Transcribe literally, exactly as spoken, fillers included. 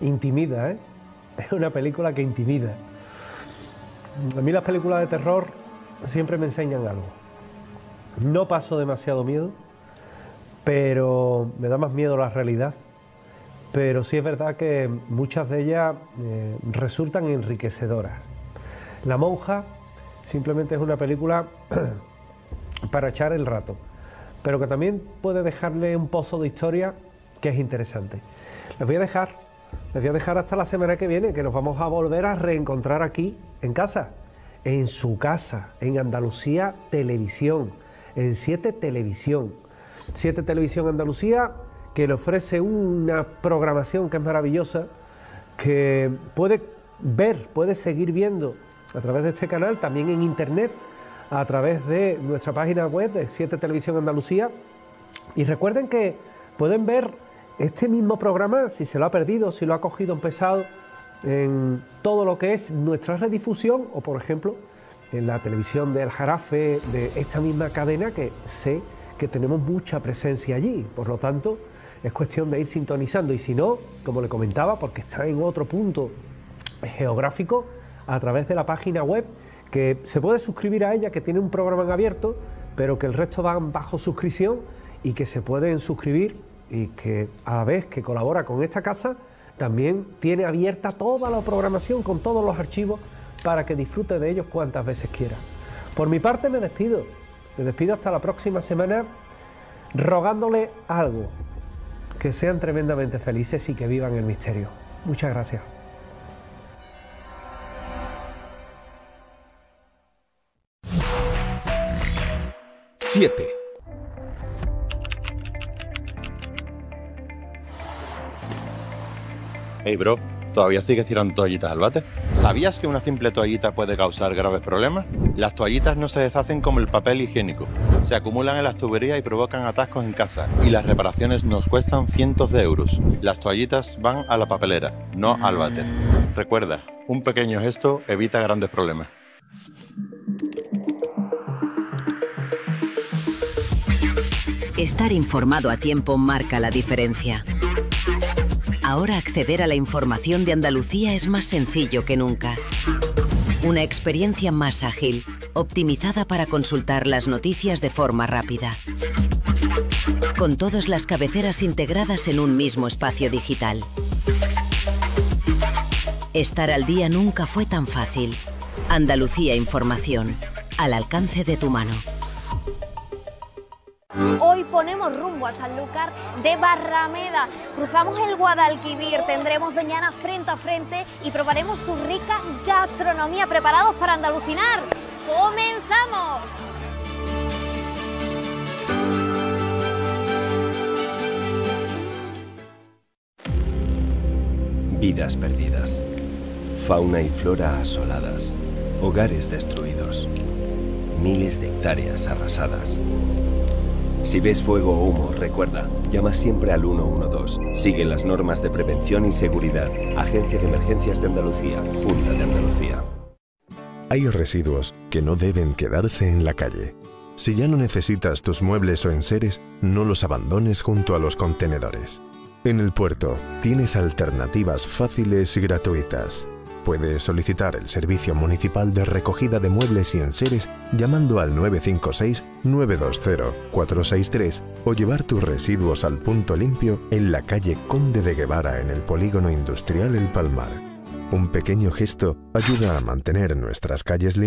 intimida, ¿eh? Es una película que intimida. A mí las películas de terror siempre me enseñan algo. No paso demasiado miedo, pero me da más miedo la realidad. Pero sí es verdad que muchas de ellas eh, resultan enriquecedoras. La monja simplemente es una película para echar el rato, pero que también puede dejarle un pozo de historia que es interesante. Les voy a dejar, les voy a dejar hasta la semana que viene, que nos vamos a volver a reencontrar aquí en casa, en su casa, en Andalucía Televisión, en siete Televisión. siete Televisión Andalucía, que le ofrece una programación que es maravillosa, que puede ver, puede seguir viendo a través de este canal, también en internet, a través de nuestra página web de siete Televisión Andalucía. Y recuerden que pueden ver este mismo programa, si se lo ha perdido, si lo ha cogido empezado, en todo lo que es nuestra redifusión, o por ejemplo, en la televisión del Jarafe, de esta misma cadena, que sé que tenemos mucha presencia allí. Por lo tanto, es cuestión de ir sintonizando, y si no, como le comentaba, porque está en otro punto geográfico, a través de la página web, que se puede suscribir a ella, que tiene un programa en abierto, pero que el resto van bajo suscripción, y que se pueden suscribir, y que a la vez que colabora con esta casa, también tiene abierta toda la programación con todos los archivos para que disfrute de ellos cuantas veces quiera. Por mi parte me despido, me despido hasta la próxima semana, rogándole algo: que sean tremendamente felices y que vivan el misterio. Muchas gracias. siete. Hey bro, ¿todavía sigues tirando toallitas al bate? ¿Sabías que una simple toallita puede causar graves problemas? Las toallitas no se deshacen como el papel higiénico. Se acumulan en las tuberías y provocan atascos en casa, y las reparaciones nos cuestan cientos de euros. Las toallitas van a la papelera, no al váter. Recuerda, un pequeño gesto evita grandes problemas. Estar informado a tiempo marca la diferencia. Ahora acceder a la información de Andalucía es más sencillo que nunca. Una experiencia más ágil, optimizada para consultar las noticias de forma rápida. Con todas las cabeceras integradas en un mismo espacio digital. Estar al día nunca fue tan fácil. Andalucía Información, al alcance de tu mano. Hoy ponemos rumbo al Sanlúcar de Barrameda, cruzamos el Guadalquivir, tendremos Doñana frente a frente y probaremos su rica gastronomía. ¿Preparados para andalucinar? ¡Comenzamos! Vidas perdidas. Fauna y flora asoladas. Hogares destruidos. Miles de hectáreas arrasadas. Si ves fuego o humo, recuerda, llama siempre al uno uno dos. Sigue las normas de prevención y seguridad. Agencia de Emergencias de Andalucía, Junta de Andalucía. Hay residuos que no deben quedarse en la calle. Si ya no necesitas tus muebles o enseres, no los abandones junto a los contenedores. En el puerto tienes alternativas fáciles y gratuitas. Puedes solicitar el servicio municipal de recogida de muebles y enseres llamando al nueve cinco seis, nueve dos cero, cuatro seis tres o llevar tus residuos al punto limpio en la calle Conde de Guevara en el Polígono Industrial El Palmar. Un pequeño gesto ayuda a mantener nuestras calles limpias.